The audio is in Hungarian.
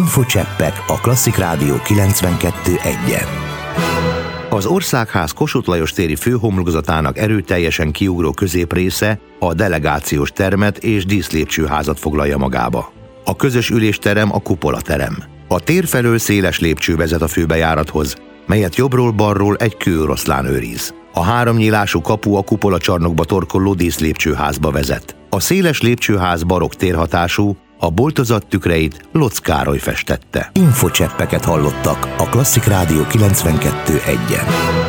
Infocseppek a Klasszik Rádió 92.1-en. Az Országház Kossuth Lajos téri főhomlokzatának erőteljesen kiugró középrésze a delegációs termet és díszlépcsőházat foglalja magába. A közös ülésterem a kupolaterem. A tér felől széles lépcső vezet a főbejárathoz, melyet jobbról-balról egy kőoroszlán őriz. A háromnyílású kapu a kupolacsarnokba torkolló díszlépcsőházba vezet. A széles lépcsőház barokk térhatású, a boltozat tükreit Lotz Károly festette. Infocseppeket hallottak a Klasszik Rádió 92.1-en.